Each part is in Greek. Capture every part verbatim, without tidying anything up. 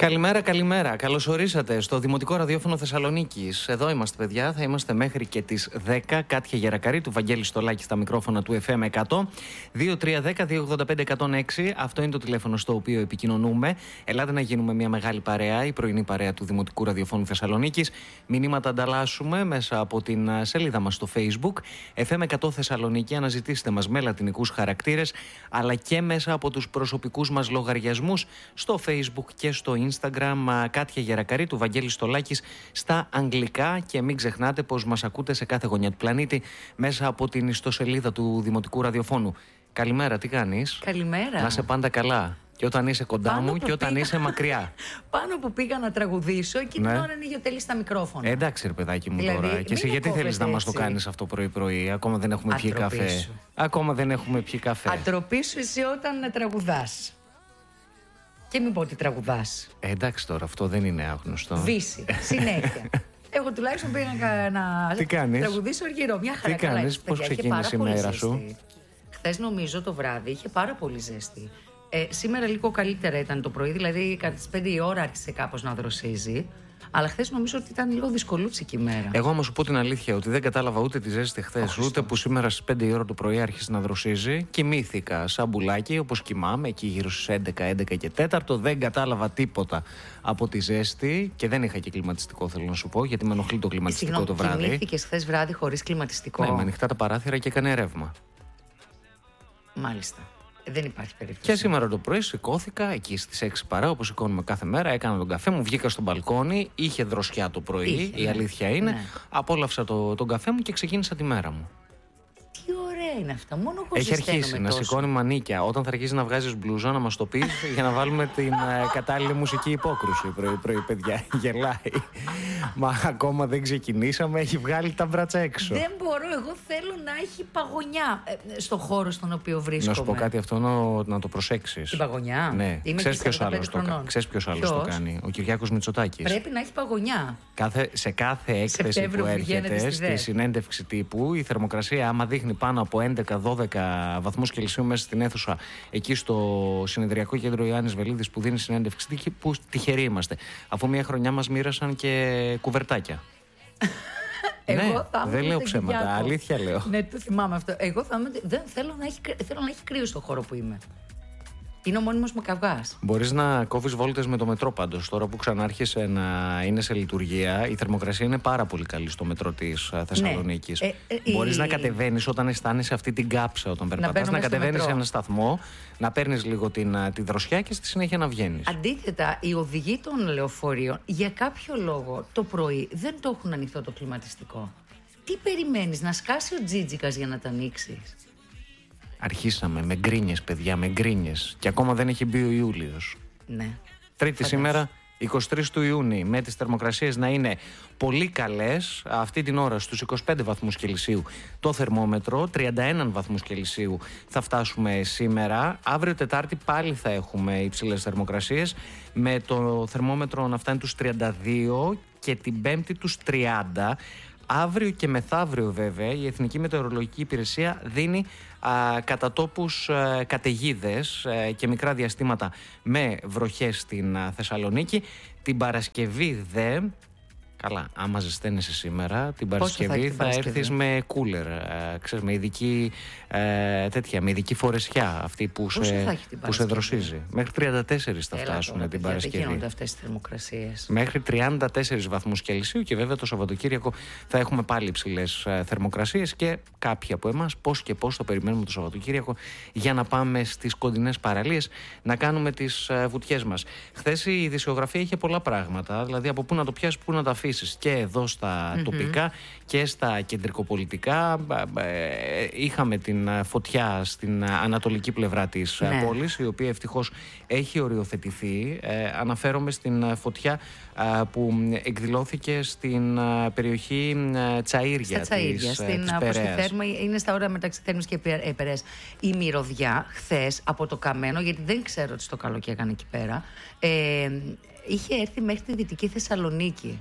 Καλημέρα, καλημέρα. Καλώς ορίσατε στο Δημοτικό Ραδιόφωνο Θεσσαλονίκης. Εδώ είμαστε, παιδιά. Θα είμαστε μέχρι και τις δέκα. Κάτια Γερακαρή, του Βαγγέλη Στολάκη στα μικρόφωνα του εφ εμ εκατό. δύο τρία ένα μηδέν δύο ογδόντα πέντε εκατόν έξι. Αυτό είναι το τηλέφωνο στο οποίο επικοινωνούμε. Ελάτε να γίνουμε μια μεγάλη παρέα, η πρωινή παρέα του Δημοτικού Ραδιοφώνου Θεσσαλονίκης. Μηνύματα ανταλλάσσουμε μέσα από την σελίδα μας στο Facebook. εφ εμ εκατό Θεσσαλονίκη. Αναζητήστε μας με λατινικούς χαρακτήρες, αλλά και μέσα από τους προσωπικούς μας λογαριασμούς στο Facebook και στο Instagram. Κάτια Γερακαρή, του Βαγγέλη Στολάκης στα αγγλικά. Και μην ξεχνάτε πως μας ακούτε σε κάθε γωνιά του πλανήτη μέσα από την ιστοσελίδα του Δημοτικού Ραδιοφώνου. Καλημέρα, τι κάνεις? Καλημέρα. Να είσαι πάντα καλά. Και όταν είσαι κοντά Πάνω μου και όταν πήγα... είσαι μακριά. Πάνω που πήγα να τραγουδήσω και ναι. την ώρα ανοίγει ο Τέλης στα μικρόφωνα. Ε, εντάξει, ρε παιδάκι μου, δηλαδή, τώρα. Και εσύ γιατί θέλεις να μας το κάνεις αυτό πρωί-πρωί? Ακόμα δεν έχουμε πιει καφέ. Σου. Ακόμα δεν έχουμε πιει καφέ. Αντροπή σου εσύ όταν τραγουδάς. Και μην πω ότι τραγουδάς. Ε, εντάξει τώρα, αυτό δεν είναι άγνωστο. Βύση, συνέχεια. Εγώ τουλάχιστον πήγα να τι κάνεις? Τραγουδήσω αργυρό. Μια χαρά. Τι κάνεις, πώς ξεκίνησε η μέρα σου? Χθες νομίζω το βράδυ είχε πάρα πολύ ζέστη. Ε, σήμερα λίγο καλύτερα ήταν το πρωί, δηλαδή κατά τις πέντε η ώρα άρχισε κάπως να δροσίζει. Αλλά χθες νομίζω ότι ήταν λίγο δυσκολούτσικη η μέρα. Εγώ όμως σου πω την αλήθεια, ότι δεν κατάλαβα ούτε τη ζέστη χθες, ούτε που σήμερα στις πέντε η ώρα το πρωί άρχισε να δροσίζει. Κοιμήθηκα σαν μπουλάκι, όπως κοιμάμαι, εκεί γύρω στις έντεκα, έντεκα και τέταρτο. Δεν κατάλαβα τίποτα από τη ζέστη και δεν είχα και κλιματιστικό, θέλω να σου πω, γιατί με ενοχλεί το κλιματιστικό Συγγνώμη, το βράδυ. Κοιμήθηκες χθες βράδυ χωρίς κλιματιστικό? Ναι, με ανοιχτά τα παράθυρα και έκανε ρεύμα. Μάλιστα. Δεν υπάρχει περίπτωση. Και σήμερα το πρωί σηκώθηκα εκεί στις έξι παρά, όπως σηκώνουμε κάθε μέρα. Έκανα τον καφέ μου, βγήκα στο μπαλκόνι. Είχε δροσιά το πρωί, είχε, η ναι. αλήθεια είναι. Ναι. Απόλαυσα το, τον καφέ μου και ξεκίνησα τη μέρα μου. Τι ωραία είναι αυτά. Μόνο εγώ έχει αρχίσει να σηκώνει μανίκια. Όταν θα αρχίσει να βγάζεις μπλούζα, να μας το πεις για να βάλουμε την uh, κατάλληλη μουσική υπόκρουση πρωί-πρωί, παιδιά. Γελάει. Μα ακόμα δεν ξεκινήσαμε, έχει βγάλει τα μπράτσα έξω. Δεν μπορώ, εγώ θέλω να έχει παγωνιά ε, στο χώρο στον οποίο βρίσκομαι. Να σου πω κάτι αυτό να, να το προσέξεις. Την παγωνιά? Ναι. Ξέρεις ποιος άλλος το, το κάνει? Ο Κυριάκος Μητσοτάκης. Πρέπει να έχει παγωνιά. Κάθε, σε κάθε έκθεση Σεπτέμβριο που έρχεται στη, στη συνέντευξη τύπου, η θερμοκρασία, άμα δείχνει πάνω από έντεκα δώδεκα βαθμούς Κελσίου μέσα στην αίθουσα, εκεί στο συνεδριακό κέντρο Ιωάννης Βελίδης που δίνει συνέντευξη, που τυχεροί είμαστε. Αφού μια χρονιά μας μοίρασαν και κουβερτάκια. Εγώ ναι, θα δεν λέω ψέματα, Κυριάκο. Αλήθεια λέω. Ναι, το θυμάμαι αυτό. Εγώ θα είμαι, δεν θέλω να, έχει, θέλω να έχει κρύο στο χώρο που είμαι. Είναι ο μόνιμος μου καυγάς. Μπορείς να κόβεις βόλτες με το μετρό πάντως. Τώρα που ξανάρχισε να είναι σε λειτουργία, η θερμοκρασία είναι πάρα πολύ καλή στο μετρό της Θεσσαλονίκης. Ναι. Ε, ε, Μπορείς η... να κατεβαίνεις όταν αισθάνεσαι αυτή την κάψα όταν περπατάς, να, να κατεβαίνεις σε ένα σταθμό, να παίρνεις λίγο την, τη δροσιά και στη συνέχεια να βγαίνεις. Αντίθετα, οι οδηγοί των λεωφορείων για κάποιο λόγο το πρωί δεν το έχουν ανοιχτό το κλιματιστικό. Τι περιμένεις, να σκάσει ο Τζίτζικας για να τα ανοίξεις? Αρχίσαμε με γκρίνιες, παιδιά, με γκρίνιες. Και ακόμα δεν έχει μπει ο Ιούλιος. Ναι. Τρίτη Φαντάς. Σήμερα, εικοστή τρίτη του Ιούνιου, με τις θερμοκρασίες να είναι πολύ καλές. Αυτή την ώρα στους είκοσι πέντε βαθμούς Κελσίου το θερμόμετρο, τριάντα ένα βαθμούς Κελσίου θα φτάσουμε σήμερα. Αύριο Τετάρτη πάλι θα έχουμε υψηλές θερμοκρασίες, με το θερμόμετρο να φτάνει τους τριάντα δύο και την Πέμπτη τους τριάντα. Αύριο και μεθαύριο βέβαια η Εθνική Μετεωρολογική Υπηρεσία δίνει α, κατά τόπους α, καταιγίδες α, και μικρά διαστήματα με βροχές στην α, Θεσσαλονίκη. Την Παρασκευή δε, καλά, άμα ζεσταίνεσαι σήμερα, την Παρασκευή θα, θα έρθεις με κούλερ, α, ξέρεις, με ειδική, α, τέτοια, με ειδική φορεσιά αυτή που, σε, που σε δροσίζει. Μέχρι τριάντα τέσσερα θα Έλα, φτάσουμε τώρα, την παιδιά, Παρασκευή. Δεν γίνονται αυτές τις θερμοκρασίες. Μέχρι τριάντα τέσσερα βαθμούς Κελσίου και βέβαια το Σαββατοκύριακο θα έχουμε πάλι υψηλές θερμοκρασίες και κάποιοι από εμάς πώς και πώς το περιμένουμε το Σαββατοκύριακο για να πάμε στις κοντινές παραλίες να κάνουμε τις βουτιές μας. Χθες η ειδησιογραφία είχε πολλά πράγματα, δηλαδή από πού να το πιάσεις, πού να τα αφήσεις. Και εδώ στα mm-hmm. τοπικά και στα κεντρικοπολιτικά. Είχαμε την φωτιά στην ανατολική πλευρά της ναι. πόλης, η οποία ευτυχώς έχει οριοθετηθεί. Ε, αναφέρομαι στην φωτιά α, που εκδηλώθηκε στην α, περιοχή α, Τσαΐρια της, Τσαΐρια, στην, της Περαίας. Είναι στα όρια μεταξύ Θέρμης και Περαίας. Η μυρωδιά χθες από το Καμένο, γιατί δεν ξέρω τι στο καλό και έκανε εκεί πέρα, ε, είχε έρθει μέχρι τη Δυτική Θεσσαλονίκη.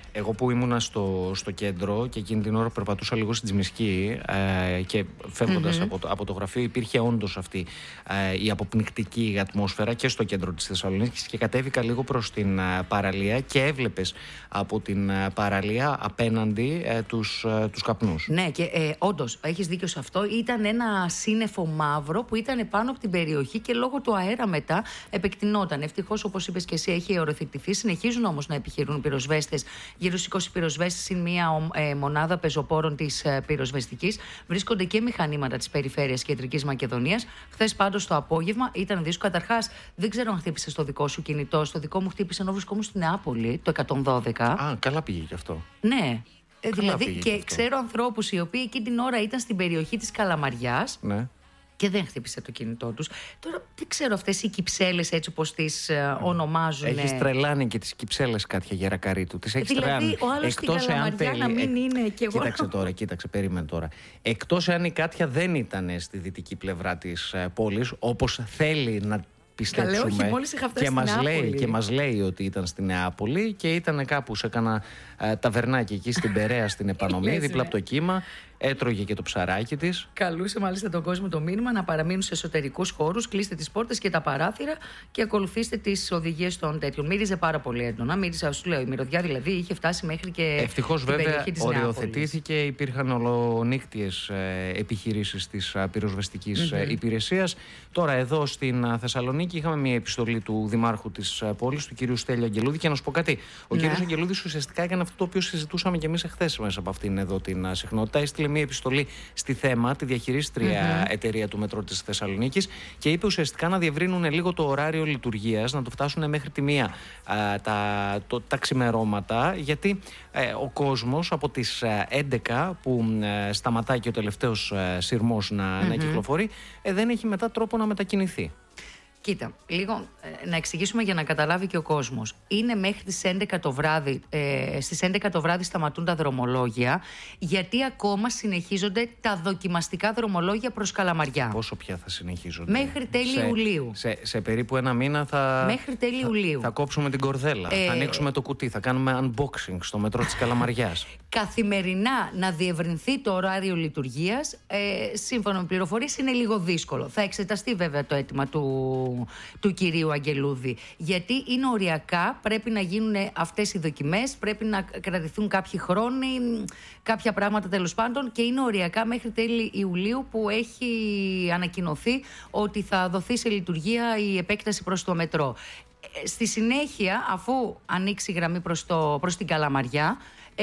Εγώ που ήμουνα στο, στο κέντρο και εκείνη την ώρα περπατούσα λίγο στην Τζιμισκή ε, και φεύγοντας mm-hmm. από, το, από το γραφείο, υπήρχε όντως αυτή ε, η αποπνικτική ατμόσφαιρα και στο κέντρο της Θεσσαλονίκης, και κατέβηκα λίγο προς την ε, παραλία και έβλεπες από την ε, παραλία απέναντι ε, τους, ε, τους καπνούς. Ναι, και ε, όντως έχεις δίκιο σε αυτό. Ήταν ένα σύννεφο μαύρο που ήταν πάνω από την περιοχή και λόγω του αέρα μετά επεκτηνόταν. Ευτυχώς, όπως είπες και εσύ, έχει οριοθετηθεί. Συνεχίζουν όμως να επιχειρούν πυροσβέστες. Γύρω στους είκοσι πυροσβέστες είναι μια ε, μονάδα πεζοπόρων της ε, πυροσβεστικής. Βρίσκονται και μηχανήματα της περιφέρειας Κεντρικής Μακεδονίας. Χθες πάντως το απόγευμα ήταν δύσκολο. Καταρχάς, δεν ξέρω αν χτύπησε στο δικό σου κινητό. Στο δικό μου χτύπησε ενώ βρισκόμουν στην Νεάπολη, το εκατόν δώδεκα. Α, καλά πήγε και αυτό. Ναι. Ε, δηλαδή, και, και ξέρω ανθρώπους οι οποίοι εκείνη την ώρα ήταν στην περιοχή της Καλαμαριάς. Ναι. Και δεν χτύπησε το κινητό τους. Τώρα δεν ξέρω αυτές οι κυψέλες, έτσι όπως τις ε, ονομάζουν. Έχεις τρελάνει και τις κυψέλες Κάτια Γερακαρίτου. Τις έχεις δηλαδή, τρελάνει. Ο άλλος στην Καλαμαριά να μην είναι και εγώ. Κοίταξε τώρα, κοίταξε, περίμενε τώρα. Εκτός εάν η Κάτια δεν ήταν στη δυτική πλευρά της ε, πόλης, όπως θέλει να πιστέψουμε. Καλέ, όχι, μόλις είχα φτάσει και, στην μας λέει, Νεάπολη. και μας λέει ότι ήταν στη Νεάπολη και ήταν κάπου σε κάνα ε, ταβερνάκι εκεί στην Περαία, στην Επανομή, δίπλα από το κύμα. Έτρωγε και το ψαράκι της. Καλούσε μάλιστα τον κόσμο το μήνυμα να παραμείνουν σε εσωτερικούς χώρους, κλείστε τις πόρτες και τα παράθυρα και ακολουθήστε τις οδηγίες των τέτοιων. Μύριζε πάρα πολύ έντονα. Μύριζε, σου λέω, η μυρωδιά δηλαδή είχε φτάσει μέχρι και. Ευτυχώς την βέβαια περιοχή της οριοθετήθηκε, Νεάπολης. Υπήρχαν ολονύκτιες ε, επιχειρήσεις της ε, πυροσβεστικής Mm-hmm. ε, υπηρεσίας. Τώρα εδώ στην ε, Θεσσαλονίκη είχαμε μια επιστολή του Δημάρχου της ε, πόλης, του κυρίου Στέλιου Αγγελούδη, και να σου πω κάτι. Ο Ναι. κύριος Αγγελούδης ουσιαστικά έκανε αυτό το οποίο συζητούσαμε και εμείς εχθές μέσα από αυτήν εδώ την ε, συχνότητα. Έστειλε μια επιστολή στη Θέμα, τη διαχειρίστρια mm-hmm. εταιρεία του μετρό της Θεσσαλονίκης, και είπε ουσιαστικά να διευρύνουν λίγο το ωράριο λειτουργίας, να το φτάσουν μέχρι τη μία α, τα, το, τα ξημερώματα, γιατί ε, ο κόσμος από τις ε, έντεκα που ε, σταματάει και ο τελευταίος ε, σειρμός να, mm-hmm. να κυκλοφορεί, ε, δεν έχει μετά τρόπο να μετακινηθεί. Κοίτα, λίγο ε, να εξηγήσουμε για να καταλάβει και ο κόσμος. Είναι μέχρι τις έντεκα το βράδυ, ε, στις έντεκα το βράδυ σταματούν τα δρομολόγια, γιατί ακόμα συνεχίζονται τα δοκιμαστικά δρομολόγια προς Καλαμαριά. Πόσο πια θα συνεχίζονται? Μέχρι τέλη σε, Ιουλίου. Σε, σε περίπου ένα μήνα θα, μέχρι τέλη Ιουλίου. θα, θα κόψουμε την κορδέλα, ε, θα ανοίξουμε το κουτί, θα κάνουμε unboxing στο μετρό της Καλαμαριάς. Καθημερινά να διευρυνθεί το ωράριο λειτουργίας, ε, σύμφωνα με πληροφορίες, είναι λίγο δύσκολο. Θα εξεταστεί βέβαια το αίτημα του, του κυρίου Αγγελούδη. Γιατί είναι οριακά, πρέπει να γίνουν αυτές οι δοκιμές, πρέπει να κρατηθούν κάποιοι χρόνοι, κάποια πράγματα τέλος πάντων, και είναι οριακά μέχρι τέλη Ιουλίου που έχει ανακοινωθεί ότι θα δοθεί σε λειτουργία η επέκταση προς το μετρό. Στη συνέχεια, αφού ανοίξει η γραμμή προς, το, προς την Καλαμαριά,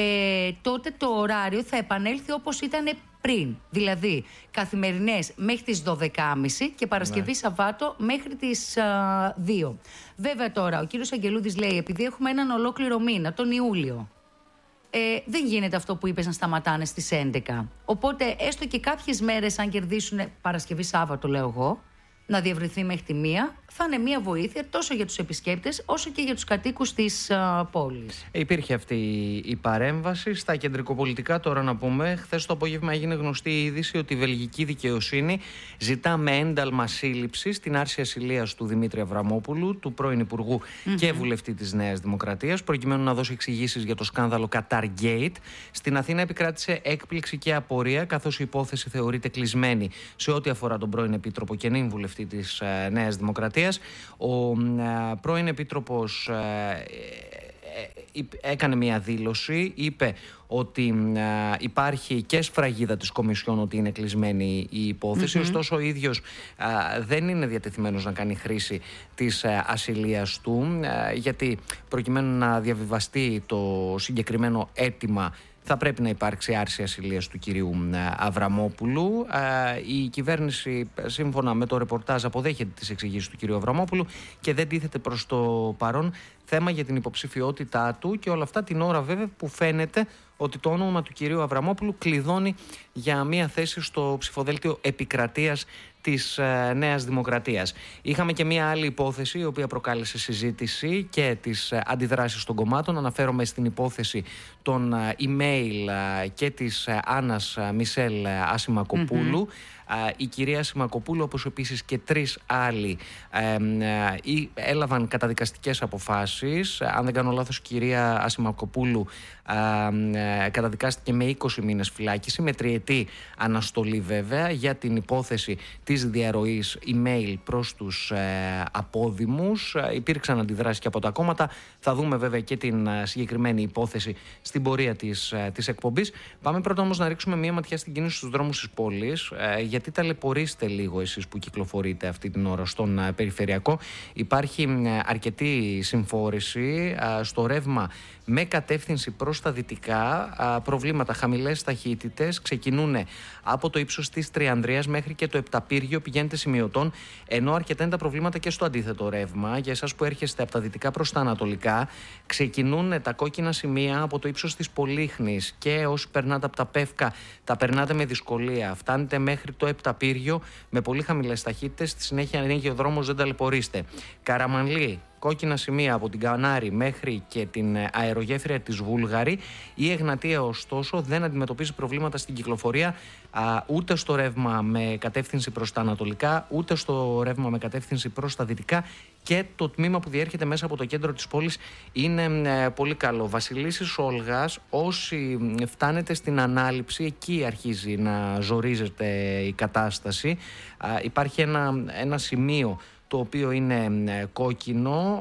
Ε, τότε το ωράριο θα επανέλθει όπως ήταν πριν. Δηλαδή καθημερινές μέχρι τις δώδεκα και μισή και Παρασκευή, ναι, Σαββάτο μέχρι τις α, δύο. Βέβαια τώρα ο κύριος Αγγελούδης λέει, επειδή έχουμε έναν ολόκληρο μήνα, τον Ιούλιο, ε, δεν γίνεται αυτό που είπες να σταματάνε στις έντεκα. Οπότε έστω και κάποιες μέρες, αν κερδίσουν Παρασκευή, Σάββατο λέω εγώ, να διευρυνθεί μέχρι τη μία, θα είναι μια βοήθεια τόσο για τους επισκέπτες όσο και για τους κατοίκους της α, πόλης. Υπήρχε αυτή η παρέμβαση στα κεντρικοπολιτικά. Τώρα να πούμε, χθες το απόγευμα έγινε γνωστή η είδηση ότι η βελγική δικαιοσύνη ζητά με ένταλμα σύλληψης την άρση ασυλίας του Δημήτρη Αβραμόπουλου, του πρώην Υπουργού mm-hmm. και βουλευτή της Νέας Δημοκρατίας, προκειμένου να δώσει εξηγήσεις για το σκάνδαλο Qatar Gate. Στην Αθήνα επικράτησε έκπληξη και απορία, καθώς η υπόθεση θεωρείται κλεισμένη σε ό,τι αφορά τον πρώην Επίτροπο και νυν βουλευτή της ε, Νέας Δημοκρατίας. Ο ε, πρώην Επίτροπος ε, ε, ε, έκανε μια δήλωση, είπε ότι ε, υπάρχει και σφραγίδα της Κομισιόν ότι είναι κλεισμένη η υπόθεση, mm-hmm. ωστόσο ο ίδιος ε, δεν είναι διατεθειμένος να κάνει χρήση της ε, ασυλίας του, ε, γιατί προκειμένου να διαβιβαστεί το συγκεκριμένο αίτημα θα πρέπει να υπάρξει άρση ασυλίας του κυρίου Αβραμόπουλου. Η κυβέρνηση, σύμφωνα με το ρεπορτάζ, αποδέχεται τις εξηγήσεις του κυρίου Αβραμόπουλου και δεν τίθεται προς το παρόν θέμα για την υποψηφιότητά του, και όλα αυτά την ώρα βέβαια που φαίνεται ότι το όνομα του κυρίου Αβραμόπουλου κλειδώνει για μια θέση στο ψηφοδέλτιο επικρατείας της ε, Νέας Δημοκρατίας. Είχαμε και μια άλλη υπόθεση η οποία προκάλεσε συζήτηση και τις ε, αντιδράσεις των κομμάτων. Αναφέρομαι στην υπόθεση των ε, email ε, και της ε, Άννας ε, Μισελ ε, Ασημακοπούλου. Mm-hmm. Η κυρία Σιμακοπούλου, όπως επίσης και τρεις άλλοι, έλαβαν καταδικαστικές αποφάσεις. Αν δεν κάνω λάθος, η κυρία Ασημακοπούλου καταδικάστηκε με είκοσι μήνες φυλάκιση, με τριετή αναστολή βέβαια, για την υπόθεση της διαρροής email προς τους απόδημους. Υπήρξαν αντιδράσεις και από τα κόμματα. Θα δούμε βέβαια και την συγκεκριμένη υπόθεση στην πορεία της, της εκπομπής. Πάμε πρώτα όμως να ρίξουμε μία ματιά στην κίνηση στους δρόμους της πόλης, γιατί ταλαιπωρήστε λίγο εσείς που κυκλοφορείτε αυτή την ώρα στον περιφερειακό. Υπάρχει αρκετή συμφόρηση στο ρεύμα με κατεύθυνση προς τα δυτικά. Προβλήματα, χαμηλές ταχύτητες ξεκινούν από το ύψος της Τριανδρίας μέχρι και το Επταπύργιο, πηγαίνετε σημειωτών, ενώ αρκετά είναι τα προβλήματα και στο αντίθετο ρεύμα. Για εσάς που έρχεστε από τα δυτικά προς τα ανατολικά, ξεκινούν τα κόκκινα σημεία από το ύψος της Πολύχνης, και όσοι περνάτε από τα Πεύκα τα περνάτε με δυσκολία. Φτάνετε μέχρι το Επταπύργιο με πολύ χαμηλές ταχύτητες. Στη συνέχεια ανοίγει ο δρόμος, δεν ταλαιπωρήστε. Καραμανλή, κόκκινα σημεία από την Κανάρη μέχρι και την αερογέφυρα της Βούλγαρη. Η Εγνατία, ωστόσο, δεν αντιμετωπίζει προβλήματα στην κυκλοφορία, α, ούτε στο ρεύμα με κατεύθυνση προς τα ανατολικά, ούτε στο ρεύμα με κατεύθυνση προς τα δυτικά, και το τμήμα που διέρχεται μέσα από το κέντρο της πόλης είναι ε, πολύ καλό. Βασιλίσσης Όλγας, όσοι φτάνετε στην ανάληψη, εκεί αρχίζει να ζορίζεται η κατάσταση. Α, υπάρχει ένα, ένα σημείο το οποίο είναι κόκκινο.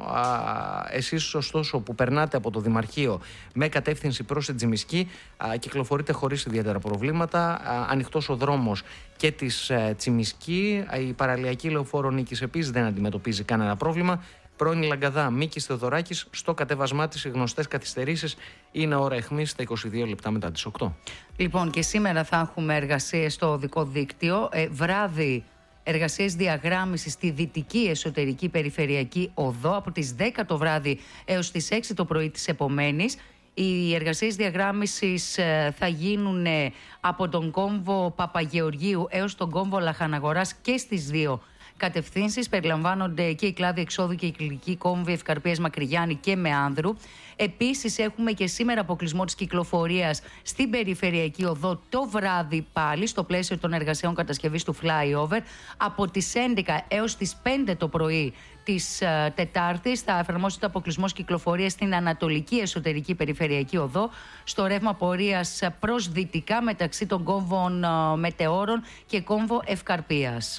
Εσείς ωστόσο που περνάτε από το Δημαρχείο με κατεύθυνση προς την Τσιμισκή, κυκλοφορείτε χωρίς ιδιαίτερα προβλήματα. Ανοιχτός ο δρόμος και της Τσιμισκή. Η παραλιακή λεωφόρο Νίκης επίσης δεν αντιμετωπίζει κανένα πρόβλημα. Πρώην Λαγκαδά, Μίκης Θεοδωράκης, στο κατέβασμά της οι γνωστές καθυστερήσεις. Είναι ώρα αιχμής στα είκοσι δύο λεπτά μετά τις οκτώ. Λοιπόν, και σήμερα θα έχουμε εργασίες στο οδικό δίκτυο. Ε, βράδυ, εργασίες διαγράμμισης στη δυτική εσωτερική περιφερειακή οδό από τις δέκα το βράδυ έως τις έξι το πρωί της επομένης. Οι εργασίες διαγράμμισης θα γίνουν από τον κόμβο Παπαγεωργίου έως τον κόμβο Λαχαναγοράς και στις δύο κατευθύνσεις. Περιλαμβάνονται και η κλάδη εξόδου και η κλινική κόμβη Ευκαρπίας Μακρυγιάννη και Μεάνδρου. Επίσης έχουμε και σήμερα αποκλεισμό της κυκλοφορίας στην περιφερειακή οδό το βράδυ, πάλι στο πλαίσιο των εργασιών κατασκευής του flyover. Από τις έντεκα έως τις πέντε το πρωί της uh, Τετάρτης θα εφαρμόσεται αποκλεισμός κυκλοφορίας στην ανατολική εσωτερική περιφερειακή οδό, στο ρεύμα πορείας προς δυτικά μεταξύ των κόμβων uh, Μετεώρων και κόμβο Ευκαρπίας.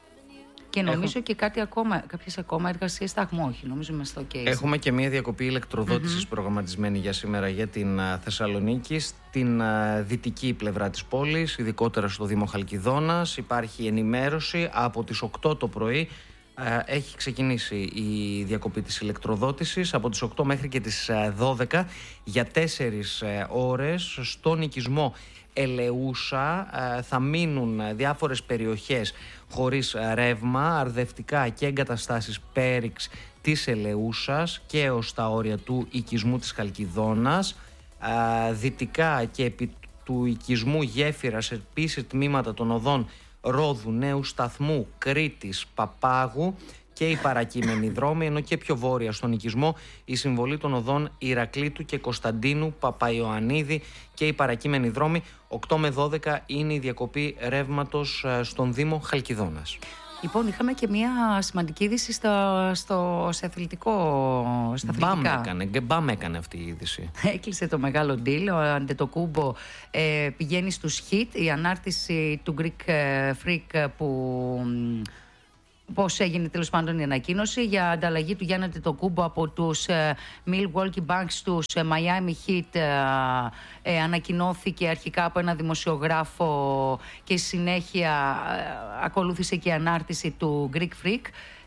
Και νομίζω Έχω... και κάτι ακόμα, κάποιες ακόμα εργασίες σταθμού, όχι, νομίζω είμαστε στο case. Έχουμε και μια διακοπή ηλεκτροδότησης mm-hmm. προγραμματισμένη για σήμερα για την uh, Θεσσαλονίκη, στην uh, δυτική πλευρά της πόλης, ειδικότερα στο Δήμο Χαλκιδόνας. Υπάρχει ενημέρωση από τις οκτώ το πρωί. Uh, έχει ξεκινήσει η διακοπή της ηλεκτροδότησης από τις οκτώ μέχρι και τις uh, δώδεκα για τέσσερις uh, ώρες στον οικισμό Ελεούσα. Θα μείνουν διάφορες περιοχές χωρίς ρεύμα, αρδευτικά και εγκαταστάσεις πέριξ της Ελεούσας και ως τα όρια του οικισμού της Χαλκιδόνας. Δυτικά και επί του οικισμού Γέφυρας επίσης τμήματα των οδών Ρόδου, Νέου Σταθμού, Κρήτης, Παπάγου και οι παρακείμενοι δρόμοι, ενώ και πιο βόρεια στον οικισμό η συμβολή των οδών Ηρακλήτου και Κωνσταντίνου, Παπαϊωαννίδη και οι παρακείμενοι δρόμοι. οκτώ με δώδεκα είναι η διακοπή ρεύματος στον Δήμο Χαλκιδόνας. Λοιπόν, είχαμε και μια σημαντική είδηση στο, στο, σε αθλητικό, στα αθλητικά. Μπαμ έκανε, μπαμ έκανε αυτή η είδηση. Έκλεισε το μεγάλο deal. Ο Αντετοκούμπο ε, πηγαίνει στους Hit. Η ανάρτηση του Greek Freak που... Πώς έγινε τέλος πάντων η ανακοίνωση για ανταλλαγή του Γιάννη Αντετοκούμπο από τους ε, Milwaukee Bucks στους ε, Miami Heat ε, ε, ανακοινώθηκε αρχικά από ένα δημοσιογράφο και συνέχεια ε, ακολούθησε και η ανάρτηση του Greek Freak.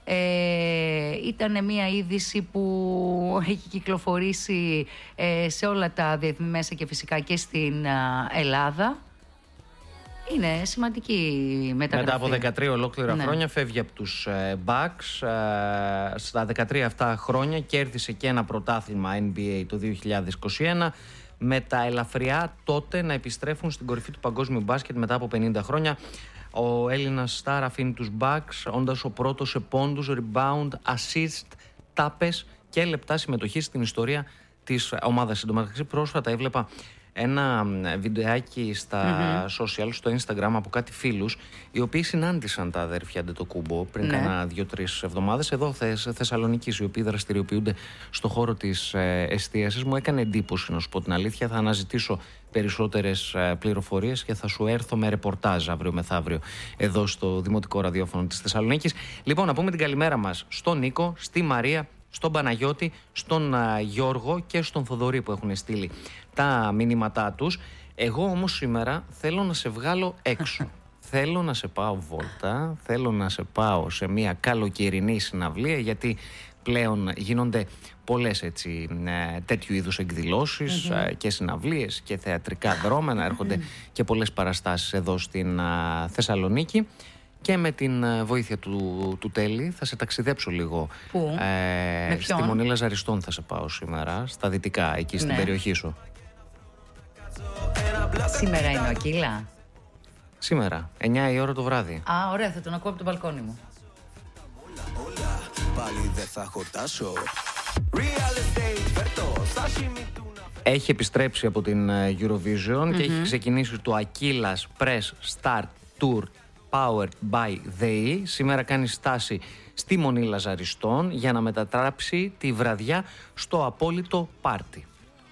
Ε, ήταν μια είδηση που έχει κυκλοφορήσει ε, σε όλα τα διεθνή μέσα και φυσικά και στην ε, Ελλάδα. Είναι σημαντική μεταγραφή. Μετά από δεκατρία ολόκληρα ναι. χρόνια φεύγει από τους ε, Bucks. Ε, στα δεκατρία αυτά χρόνια κέρδισε και ένα πρωτάθλημα N B A το δύο χιλιάδες είκοσι ένα, με τα ελαφριά τότε να επιστρέφουν στην κορυφή του παγκόσμιου μπάσκετ μετά από πενήντα χρόνια. Ο Έλληνας Σταρ αφήνει τους Bucks όντας ο πρώτος σε πόντους, rebound, assist, τάπες και λεπτά συμμετοχή στην ιστορία της ομάδας. Εν τω μεταξύ πρόσφατα έβλεπα ένα βιντεάκι στα mm-hmm. social, στο Instagram από κάτι φίλους, οι οποίοι συνάντησαν τα αδέρφια Αντετοκούμπο πριν ναι. κάνα δύο-τρεις εβδομάδες εδώ Θεσ, Θεσσαλονίκης, οι οποίοι δραστηριοποιούνται στο χώρο της ε, εστίασης. Μου έκανε εντύπωση, να σου πω την αλήθεια. Θα αναζητήσω περισσότερες ε, πληροφορίες και θα σου έρθω με ρεπορτάζ αύριο μεθαύριο εδώ στο Δημοτικό Ραδιόφωνο της Θεσσαλονίκης. Λοιπόν, να πούμε την καλημέρα μας στον Νίκο, στη Μαρία, στον Παναγιώτη, στον uh, Γιώργο και στον Θοδωρή που έχουν στείλει τα μηνύματά τους. Εγώ όμως σήμερα θέλω να σε βγάλω έξω. Θέλω να σε πάω βόλτα, θέλω να σε πάω σε μια καλοκαιρινή συναυλία, γιατί πλέον γίνονται πολλές έτσι, τέτοιου είδους εκδηλώσεις mm-hmm. και συναυλίες και θεατρικά δρόμενα. Έρχονται mm-hmm. και πολλές παραστάσεις εδώ στην uh, Θεσσαλονίκη. Και με την βοήθεια του, του Τέλη θα σε ταξιδέψω λίγο. Πού? Ε, στη Μονή Λαζαριστών θα σε πάω σήμερα, στα δυτικά, εκεί στην ναι. περιοχή σου. Σήμερα είναι ο Ακύλα. Σήμερα, εννιά η ώρα το βράδυ. Α, ωραία, θα τον ακούω από το μπαλκόνι μου. Έχει επιστρέψει από την Eurovision mm-hmm. και έχει ξεκινήσει το Ακύλας Press Start Tour Powered by They. Σήμερα κάνει στάση στη Μονή Λαζαριστών για να μετατράψει τη βραδιά στο απόλυτο πάρτι.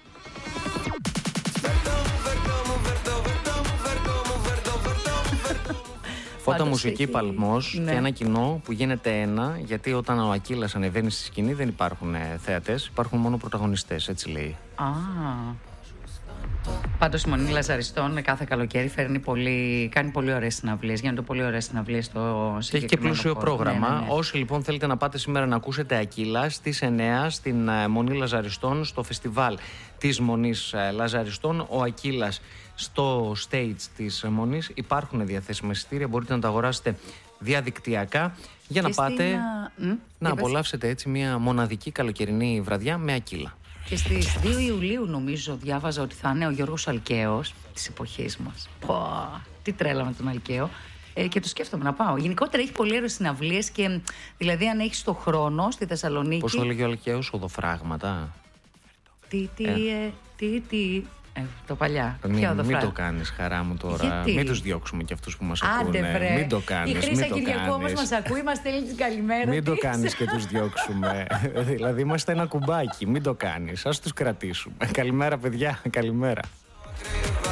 Φώτα, μουσική, παλμός ναι. και ένα κοινό που γίνεται ένα, γιατί όταν ο Ακύλας ανεβαίνει στη σκηνή δεν υπάρχουν θεατές, υπάρχουν μόνο πρωταγωνιστές, έτσι λέει. Α. Πάντως η Μονή Λαζαριστών κάθε καλοκαίρι φέρνει πολύ, κάνει πολύ ωραίες συναυλίες. Γίνονται πολύ ωραίες συναυλίες στο συγκεκριμένο. Και έχει και πλούσιο χώρο. πρόγραμμα. Ναι, ναι, ναι. Όσοι λοιπόν θέλετε να πάτε σήμερα να ακούσετε Ακύλα στις εννιά στην Μονή Λαζαριστών, στο φεστιβάλ της Μονής Λαζαριστών, ο Ακύλας στο stage της Μονής, υπάρχουν διαθέσιμα εισιτήρια, μπορείτε να τα αγοράσετε διαδικτυακά για να και πάτε στην... να Για απολαύσετε έτσι μια μοναδική καλοκαιρινή βραδιά με Ακύλα. Και στις δύο Ιουλίου νομίζω διάβαζα ότι θα είναι ο Γιώργος Αλκαίος της εποχής μας. Πω, τι τρέλα με τον Αλκαίο. Ε, και το σκέφτομαι να πάω. Γενικότερα έχει πολύ ωραίες συναυλίες και δηλαδή αν έχεις το χρόνο στη Θεσσαλονίκη... Πώς το έλεγε ο Αλκαίος, οδοφράγματα. Τι, τι, ε, τι, τι... Ε, το παλιά. Μην, μην το κάνεις, χαρά μου τώρα. Γιατί? Μην τους διώξουμε κι αυτούς που μας Άντε, ακούνε. βρε. Μην το κάνεις. Η Χρύσα Κυριακού όμως μας ακούει, μας στέλνει την καλημέρα. Μην το κάνεις και τους διώξουμε. Δηλαδή είμαστε ένα κουμπάκι. Μην το κάνεις. Ας τους κρατήσουμε. Καλημέρα, παιδιά. Καλημέρα.